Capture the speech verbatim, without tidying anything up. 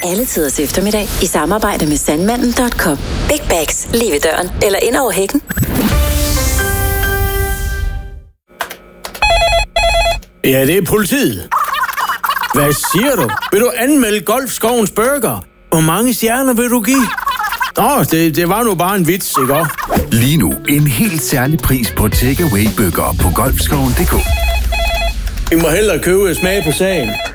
alle tiders eftermiddag i samarbejde med sandmanden punktum com. Big bags lige ved døren eller ind over hækken. Ja, det er politiet. Hvad siger du? Vil du anmelde Golfskovens Burger? Hvor mange stjerner vil du give? Nå, det, det var nu bare en vits, ikke også? Lige nu en helt særlig pris på takeaway burger på golfskoven punktum d k. I må hellere købe smag på sagen.